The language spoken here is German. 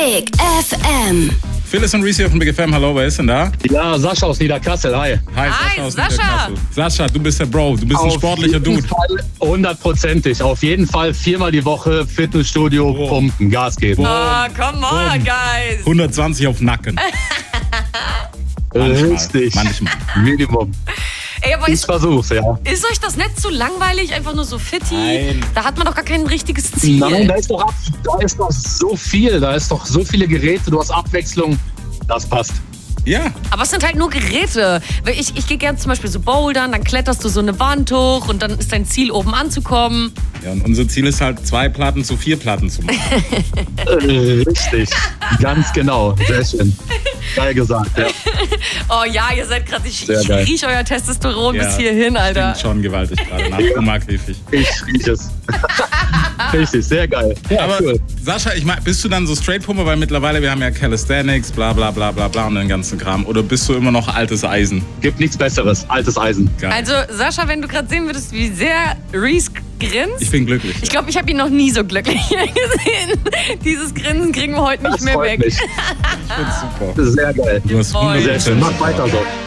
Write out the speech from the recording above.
Big FM. Phyllis und Reese hier von Big FM. Hallo, wer ist denn da? Ja, Sascha aus Niederkassel, hi. Hi, Sascha aus Niederkassel. Sascha, du bist der Bro, du bist ein sportlicher Dude. Auf jeden Fall 100%. Auf jeden Fall 4-mal die Woche Fitnessstudio, pumpen, Gas geben. Oh, come on, guys. 120 auf Nacken. Richtig. Manchmal. Minimum. Ey, aber Ich versuch's, ja. ist euch das nicht zu langweilig? Einfach nur so fitti? Nein. Da hat man doch gar kein richtiges Ziel. Nein, da ist doch so viel. Da ist doch so viele Geräte, du hast Abwechslung. Das passt. Ja. Aber es sind halt nur Geräte. Weil ich gehe gerne zum Beispiel so bouldern, dann kletterst du so eine Wand hoch und dann ist dein Ziel, oben anzukommen. Ja, und unser Ziel ist halt 2 Platten zu 4 Platten zu machen. Richtig. Ganz genau. Sehr schön. Geil gesagt, ja. Oh ja, ihr seid gerade, ich Sehr geil. riech euer Testosteron Ja, bis hierhin, Alter. Klingt schon gewaltig gerade. Nach Umag rief ich. Ich riech es. Richtig, sehr geil. Ja, Aber cool. Sascha, bist du dann so Straight-Pumper? Weil mittlerweile, wir haben ja Calisthenics, bla bla bla bla bla und den ganzen Kram. Oder bist du immer noch altes Eisen? Gibt nichts Besseres. Altes Eisen. Geil. Also Sascha, wenn du gerade sehen würdest, wie sehr Reese grinst. Ich bin glücklich. Ich glaube, ich habe ihn noch nie so glücklich gesehen. Dieses Grinsen kriegen wir heute nicht Das mehr freut weg. mich. Ich find's super. Sehr geil. Du hast Voll. 100% Sehr schön. Mach weiter so.